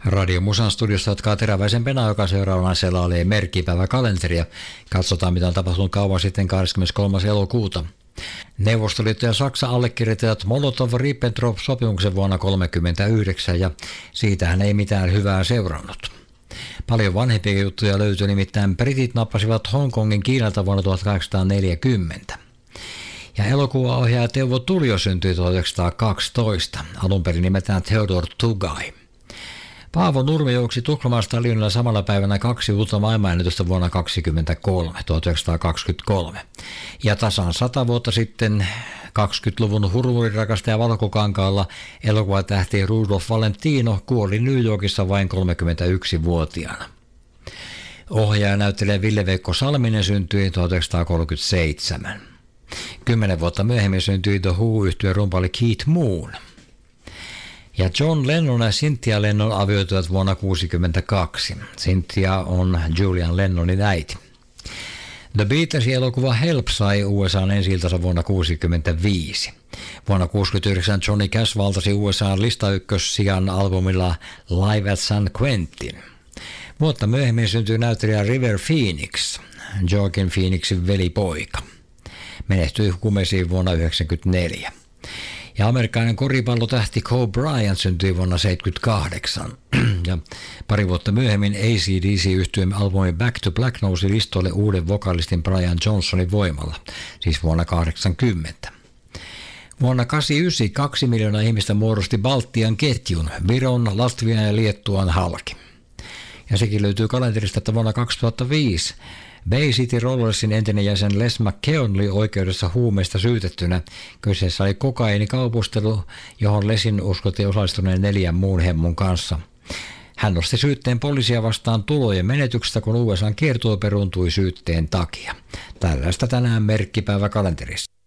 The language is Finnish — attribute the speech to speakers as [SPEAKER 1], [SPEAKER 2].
[SPEAKER 1] Radio Musan studiosta jatkaa Teräväisen Pena, joka seuraavana selailee merkkipäiväkalenteria. Katsotaan, mitä on tapahtunut kauan sitten 23. elokuuta. Neuvostoliitto ja Saksa allekirjoittivat Molotov-Ribbentrop-sopimuksen vuonna 1939 ja siitähän ei mitään hyvää seurannut. Paljon vanhempia juttuja löytyi, nimittäin britit nappasivat Hongkongin Kiinalta vuonna 1840. Ja elokuvaohjaaja Teuvo Tulio syntyi 1912, alun perin nimetään Theodor Tugai. Paavo Nurmi juoksi Tukholman stadionilla samalla päivänä 2 uutta maailmanennätystä vuonna 1923. Ja tasan 100 vuotta sitten 20-luvun hurmurirakastaja Valkokankaalla elokuvatähti Rudolph Valentino kuoli New Yorkissa vain 31-vuotiaana. Ohjaaja näyttelee Ville-Veikko Salminen syntyi 1937. 10 vuotta myöhemmin syntyi The Who-yhtyeen rumpali Keith Moon. Ja John Lennon ja Cynthia Lennon avioituivat vuonna 1962. Cynthia on Julian Lennonin äiti. The Beatlesin elokuva Help sai USA:n ensi-iltansa vuonna 1965. Vuonna 1969 Johnny Cash valtasi USA:n listaykkössijan albumilla Live at San Quentin. Vuotta myöhemmin syntyi näyttelijä River Phoenix, Joaquin Phoenixin velipoika. Menehtyi kumeisiin vuonna 1994. Ja amerikkalainen koripallotähti Kobe Bryant syntyi vuonna 1978. Ja pari vuotta myöhemmin AC/DC-yhtyeen albumi Back to Black nousi listoille uuden vokalistin Brian Johnsonin voimalla, siis vuonna 1980. Vuonna 1989 2 miljoonaa ihmistä muodosti Baltian ketjun, Viron, Latvian ja Liettuan halki. Ja sekin löytyy kalenterista, että vuonna 2005 Bay City Rollersin entinen jäsen Les McKeown oli oikeudessa huumeista syytettynä. Kyseessä oli kokainikaupustelu, johon Lesin uskottiin osallistuneen 4 muun hemmun kanssa. Hän nosti syytteen poliisia vastaan tulojen menetyksestä, kun USA:n kiertue peruuntui syytteen takia. Tällaista tänään merkkipäiväkalenterissa.